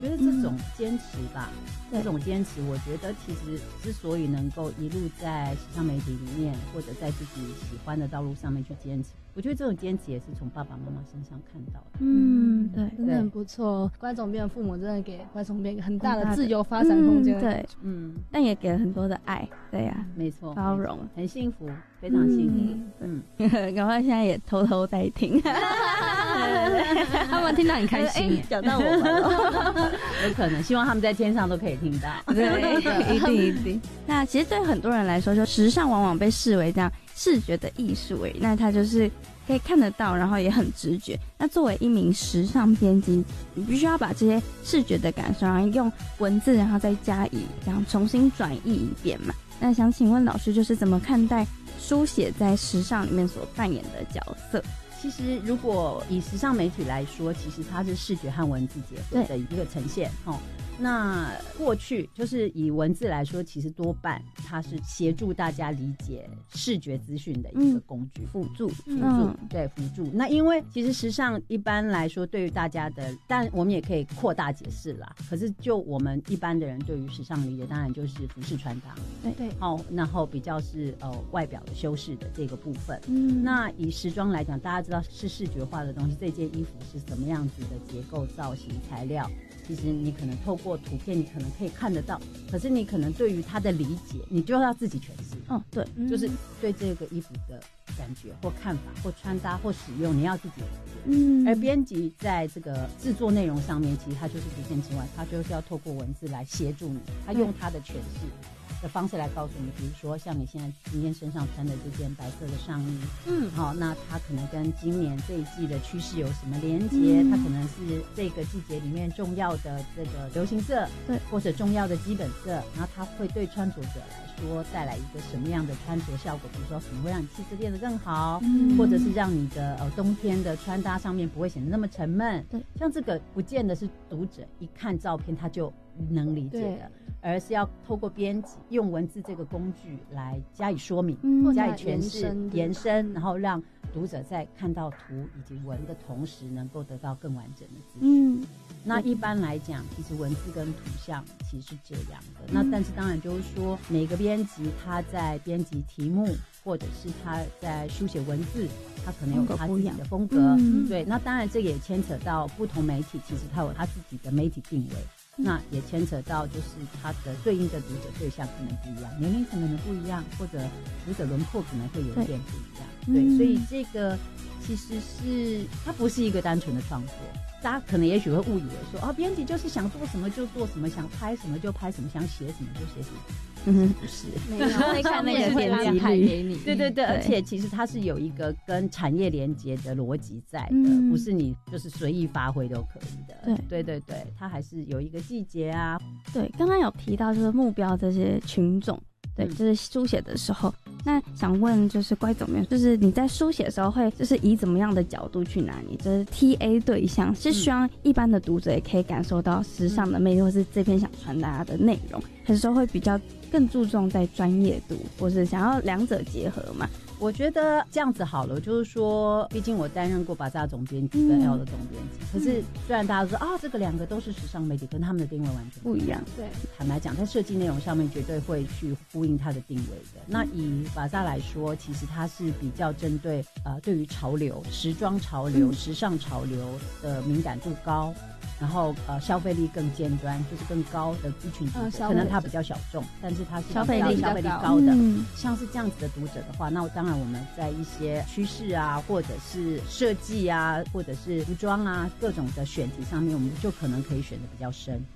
觉得这种坚持吧，这种坚持，我觉得其实之所以能够一路在时尚媒体里面，或者在自己喜欢的道路上面去坚持，我觉得这种坚持也是从爸爸妈妈身上看到的。 对， 真的很不错。关总编的父母真的给关总编一个很大的自由发展空间。 对，但也给了很多的爱。对呀， 没错， 包容， 很幸福，非常幸福。 赶快现在也偷偷在听， 他们听到很开心， 讲到我们了， 有可能，希望他们在天上都可以听到。 对，一定。那其实对很多人来说，就时尚往往被视为这样视觉的艺术，那它就是可以看得到，然后也很直觉。那作为一名时尚编辑，你必须要把这些视觉的感受，然后用文字，然后再加以这样重新转译一遍嘛。那想请问老师，就是怎么看待书写在时尚里面所扮演的角色？ 其实如果以时尚媒体来说，其实它是视觉和文字结合的一个呈现。那过去就是以文字来说，其实多半它是协助大家理解视觉资讯的一个工具，辅助。那因为其实时尚一般来说对于大家的，但我们也可以扩大解释啦。可是就我们一般的人对于时尚理解，当然就是服饰穿搭， 对， 然后比较是外表的修饰的这个部分。那以时装来讲，大家知道是视觉化的东西，这件衣服是什么样子的结构、造型、材料。其实你可能透过图片你可能可以看得到，可是你可能对于它的理解你就要自己诠释。 对， 就是对这个衣服的感觉或看法或穿搭或使用你要自己而编辑在这个制作内容上面，其实它就是图片之外，它就是要透过文字来协助你，它用它的诠释的方式来告诉你，比如说像你现在今天身上穿的这件白色的上衣，那它可能跟今年这一季的趋势有什么连结，它可能是这个季节里面重要的这个流行色，对，或者重要的基本色，然后它会对穿着者来说带来一个什么样的穿着效果，比如说可能会让你气质变得更好，或者是让你的冬天的穿搭上面不会显得那么沉闷。对，像这个不见得是读者一看照片他就能理解的，而是要透过编辑用文字这个工具来加以说明，加以诠释、延伸，然后让读者在看到图以及文的同时能够得到更完整的资讯。那一般来讲，其实文字跟图像其实是这样的。那但是当然就是说，每个编辑他在编辑题目或者是他在书写文字，他可能有他自己的风格。对，那当然这也牵扯到不同媒体，其实他有他自己的媒体定位。那也牵扯到就是他的对应的读者对象可能不一样，年龄可能不一样，或者读者轮廓可能会有一点不一样。对，所以这个其实是它不是一个单纯的创作。大家可能也许会误以为说编辑就是想做什么就做什么，想拍什么就拍什么，想写什么就写什么。不是， 没有会看那个编辑率给你。 对，而且其实它是有一个跟产业连接的逻辑在的，不是你就是随意发挥都可以的。对，它还是有一个季节啊。 对，刚刚有提到就是目标这些群众，对，就是书写的时候。那想问就是乖总编，就是你在书写的时候会就是以怎么样的角度去拿捏？就是 TA 对象是希望一般的读者也可以感受到时尚的魅力，或是这篇想传达的内容，还是说会比较更注重在专业度，或是想要两者结合嘛？ 我觉得这样子好了，就是说，毕竟我担任过BAZAAR总编辑跟 L 的总编辑，可是虽然大家都说这个两个都是时尚媒体，跟他们的定位完全不一样。对，坦白讲，在设计内容上面绝对会去呼应它的定位的。那以BAZAAR来说，其实它是比较针对对于潮流、时装潮流、时尚潮流的敏感度高。然后消费力更尖端，就是更高的一群读者，可能它比较小众，但是它是消费力高的。像是这样子的读者的话，那当然我们在一些趋势啊，或者是设计啊，或者是服装啊各种的选题上面，我们就可能可以选的比较深。